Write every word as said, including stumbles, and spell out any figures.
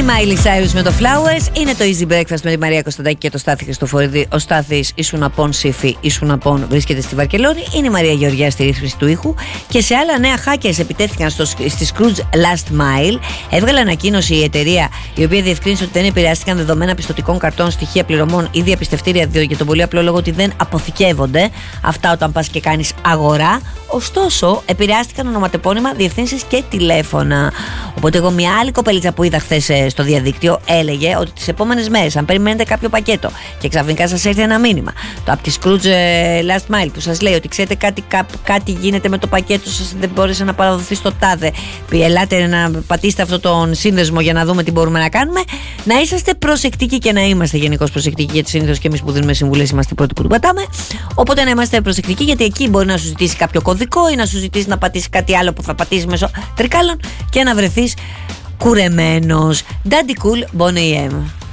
Miley Cyrus με το Flowers. Είναι το Easy Breakfast με τη Μαρία Κωνσταντάκη και το Στάθη Χριστοφορίδη. Ο Στάθης ήσουν απόν Σύφη, ήσουν απόν βρίσκεται στη Βαρκελόνη. Είναι η Μαρία Γεωργιά στη ρύθμιση του ήχου. Και σε άλλα νέα hackers επιτέθηκαν στο, στη Scrooge Last Mile. Έβγαλε ανακοίνωση η εταιρεία, η οποία διευκρίνησε ότι δεν επηρεάστηκαν δεδομένα πιστωτικών καρτών, στοιχεία πληρωμών ή διαπιστευτήρια για τον πολύ απλό λόγο ότι δεν αποθηκεύονται αυτά όταν πας και κάνεις αγορά. Ωστόσο, επηρεάστηκαν ονοματεπώνυμα, διευθύνσεις και τηλέφωνα. Οπότε, εγώ μια άλλη κοπελίτσα που είδα χθες στο διαδίκτυο έλεγε ότι τις επόμενες μέρες, αν περιμένετε κάποιο πακέτο και ξαφνικά σας έρθει ένα μήνυμα το από τη Scrooge Last Mile που σας λέει ότι ξέρετε κάτι, κά, κάτι γίνεται με το πακέτο σας, δεν μπόρεσε να παραδοθεί στο τάδε. Ελάτε να πατήσετε αυτόν τον σύνδεσμο για να δούμε τι μπορούμε να κάνουμε. Να είσαστε προσεκτικοί και να είμαστε γενικώς προσεκτικοί, γιατί συνήθως και εμείς που δίνουμε συμβουλές είμαστε οι πρώτοι που του πατάμε. Οπότε να είμαστε προσεκτικοί, γιατί εκεί μπορεί να σου ζητήσει κάποιο κωδικό ή να σου ζητήσει να πατήσει κάτι άλλο που θα πατήσει μέσω τρικάλων και να βρεθείς κουρεμένος. Daddy Cool, Bonnie M.